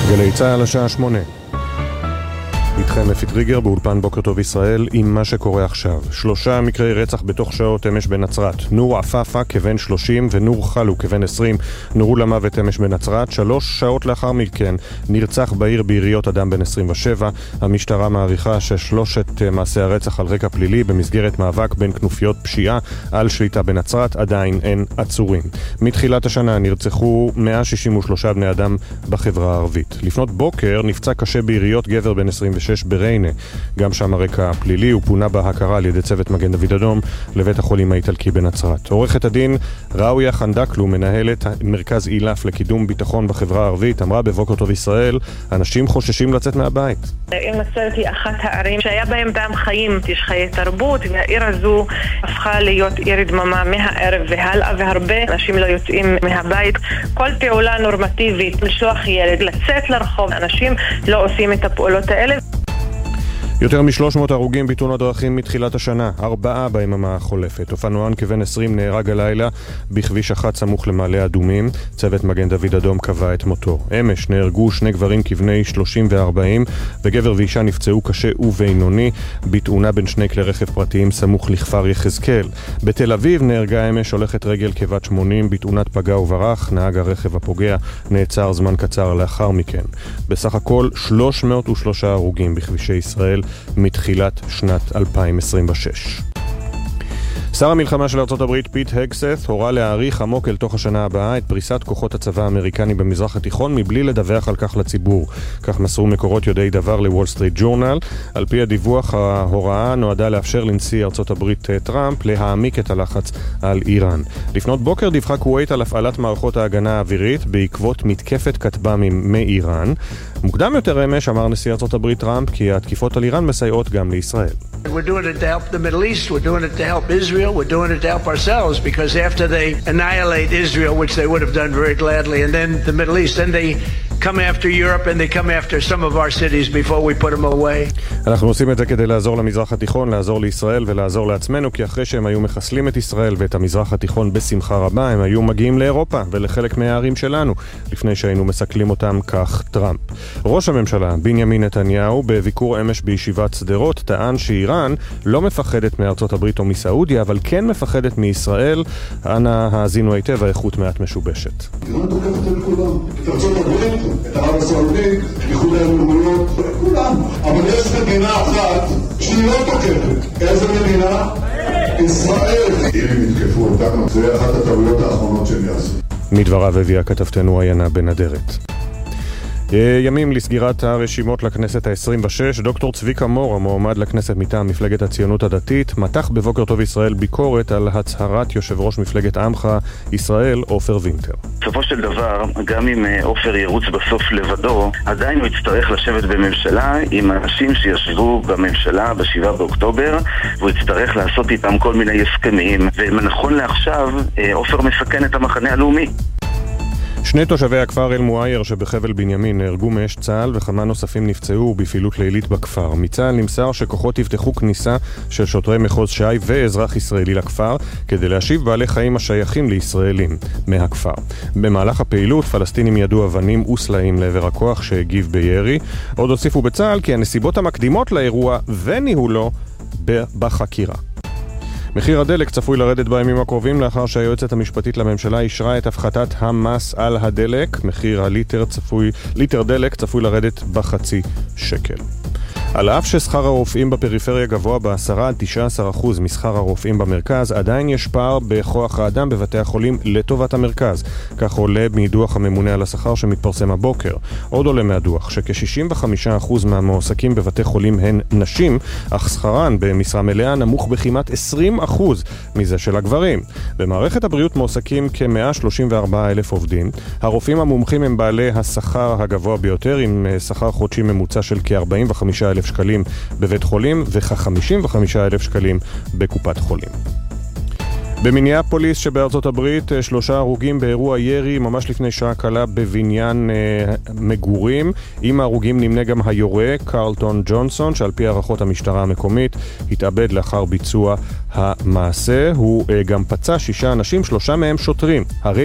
גלי צהל השעה 8. איתכם אפי טריגר באולפן בוקר טוב ישראל עם מה שקורה עכשיו. 3 מקרי רצח בתוך שעות אמש בנצרת. נור עפאפה כבן 30 ונור חלו כבן 20 נורו למוות אמש בנצרת. 3 שעות לאחר מכן נרצח בעיר ביריות אדם בן 27. המשטרה מעריכה ששלושת מעשי הרצח על רקע פלילי במסגרת מאבק בין כנופיות פשיעה על שליטה בנצרת. עדיין אין עצורים. מתחילת השנה נרצחו 163 בני אדם בחברה הערבית. לפנות בוקר נפצע קשה ביריות גבר בן 26 בריינה. גם שם הרקע פלילי, הוא פונה בהכרה על ידי צוות מגן דוד אדום לבית החולים האיטלקי בנצרת. עורכת הדין ראויה חנדקלו, מנהלת מרכז אילף לקידום ביטחון בחברה הערבית, אמרה בבוקר טוב ישראל, אנשים חוששים לצאת מהבית. העיר נצרת היא אחת הערים שהיה בהם דם חיים, יש חיי תרבות, והעיר הזו הפכה להיות עיר דממה מהערב והלאה, והרבה אנשים לא יוצאים מהבית. כל פעולה נורמטיבית, לשלוח ילד, לצאת לרחוב, אנשים לא עושים את הפעולות האלה. יותר מ-300 הרוגים בתאונות דרכים מתחילת השנה, 4 ביממה החולפת. אופנוען כבן 20 נהרג הלילה בכביש 1 סמוך למעלה אדומים. צוות מגן דוד אדום קבע את מותו. אמש נהרגו 2 גברים כבני 30 ו-40 וגבר ואישה נפצעו קשה ובינוני בתאונה בין 2 כלי רכב פרטיים סמוך לכפר יחזקאל. בתל אביב נהרגה אמש הולכת רגל כבת 80 בתאונת פגע וברח. נהג הרכב הפוגע נעצר זמן קצר לאחר מכן. בסך הכל 303 הרוגים בכבישי ישראל מתחילת שנת 2026. שר המלחמה של ארצות הברית פיט הגסת הורה להאריך עמוק אל תוך השנה הבאה את פריסת כוחות הצבא האמריקני במזרח התיכון מבלי לדווח על כך לציבור. כך מסרו מקורות יודעי דבר לוול סטריט ג'ורנל. על פי הדיווח, ההוראה נועדה לאפשר לנשיא ארצות הברית טראמפ להעמיק את הלחץ על איראן. לפנות בוקר דיווחה כווית על הפעלת מערכות ההגנה האווירית בעקבות מתקפת כטב"מים מאיראן. מוקדם יותר אמש אמר נשיא ארצות הברית טראמפ כי התקיפות על איראן מסייעות גם לישראל. We're doing it to help the Middle East, we're doing it to help Israel, we're doing it to help ourselves, because after they annihilate Israel, which they would have done very gladly, and then the Middle East, then they come after Europe and they come after some of our cities before we put them away. אנחנו עושים את זה כדי לעזור למזרח התיכון, לעזור לישראל ולעזור לעצמנו, כי אחרי שהם היו מחסלים את ישראל ואת המזרח התיכון בשמחה רבה, הם היו מגיעים לאירופה ולחלק מהערים שלנו, לפני שהיינו מסכלים אותם, כך טראמפ. ראש הממשלה בנימין נתניהו בביקור אמש בישיבת שדרות טען שאיראן לא מפחדת מארצות הברית או מסעודיה, אבל כן מפחדת מישראל. אנא האזינו היטב, האיכות מעט משובשת. איראן תוקפת את כולם, את ארצות הברית, את ערב הסעודית, איחוד האמירויות, כולם. אבל יש מדינה אחת שהיא לא תוקפת. איזה מדינה? ישראל. אם הם יתקפו אותנו, זה אחת הטעויות האחרונות שהם יעשו. מדבריו הביאה כתבתנו עיינה בן אדרת. ימים לסגירת הרשימות לכנסת ה-26. דוקטור צביקה מור, המועמד לכנסת מטעם מפלגת הציונות הדתית, מתח בבוקר טוב ישראל ביקורת על הצהרת יושב ראש מפלגת עמך ישראל עופר וינטר. בסופו של דבר, גם אם עופר ירוץ בסוף לבדו, עדיין הוא יצטרך לשבת בממשלה עם אנשים שישבו בממשלה ב7 באוקטובר, והוא יצטרך לעשות איתם כל מיני הסכמים, ונכון לעכשיו עופר מסכן את המחנה הלאומי. 2 תושבי הכפר אל מואייר שבחבל בנימין נהרגו מאש צה"ל וכמה נוספים נפצעו בפעילות לילית בכפר. מצה"ל נמסר שכוחות יפתחו כניסה של שוטרי מחוז ש"י ואזרח ישראלי לכפר כדי להשיב בעלי חיים השייכים לישראלים מהכפר. במהלך הפעילות פלסטינים ידעו אבנים וסלעים לעבר הכוח שהגיב בירי. עוד הוסיפו בצה"ל כי הנסיבות המקדימות לאירוע וניהולו בחקירה. מחיר הדלק צפוי לרדת בימים הקרובים לאחר שהיועצת המשפטית לממשלה אישרה את הפחתת המס על הדלק. מחיר ליטר דלק צפוי לרדת בחצי שקל. על אף ששכר הרופאים בפריפריה גבוה ב10-19% משכר הרופאים במרכז, עדיין יש פער בכוח האדם בבתי החולים לטובת המרכז. כך עולה מדוח הממונה על השכר שמתפרסם הבוקר. עוד עולה מהדוח שכ-65% מהמועסקים בבתי חולים הן נשים, אך שכרן במשרה מלאה נמוך בכמעט 20% מזה של הגברים. במערכת הבריאות מועסקים כ-134,000 עובדים. הרופאים המומחים הם בעלי השכר הגבוה ביותר, עם שכר חודשי ממוצע של כ-45,000 שקלים בבית חולים וכ-55,000 שקלים בקופת חולים. במיניאפוליס שבארצות הברית 3 הרוגים באירוע ירי ממש לפני שעה קלה בבניין מגורים. עם ההרוגים נמנה גם היורה קרלטון ג'ונסון, שעל פי הערכות המשטרה המקומית התאבד לאחר ביצוע המעשה. הוא גם פצע 6 אנשים, 3 מהם שוטרים.